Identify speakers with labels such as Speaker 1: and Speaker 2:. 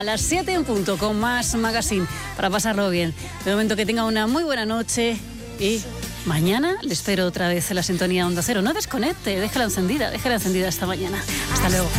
Speaker 1: A las 7 en punto con más Magazine para pasarlo bien. De momento que tenga una muy buena noche y mañana le espero otra vez en la sintonía Onda Cero. No desconecte, déjala encendida esta mañana. Hasta luego.